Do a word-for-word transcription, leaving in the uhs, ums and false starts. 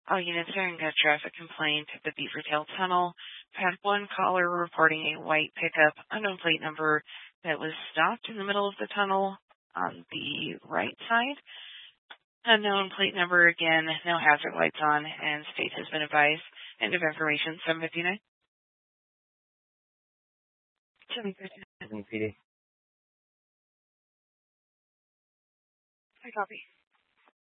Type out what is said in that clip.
All units hearing a traffic complaint at the Beavertail Tunnel. I've had one caller reporting a white pickup, unknown plate number, that was stopped in the middle of the tunnel on the right side. Unknown plate number again, no hazard lights on, and state has been advised. End of information, seven fifty-nine. seven fifty-nine. P D. I copy.